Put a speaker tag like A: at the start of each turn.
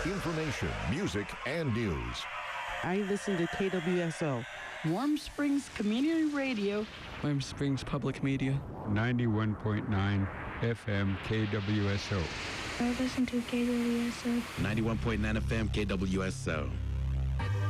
A: Information, music, and news.
B: I listen to KWSO.
C: Warm Springs Community Radio.
D: Warm Springs Public Media.
E: 91.9 FM KWSO.
F: I listen to KWSO.
G: 91.9 FM KWSO.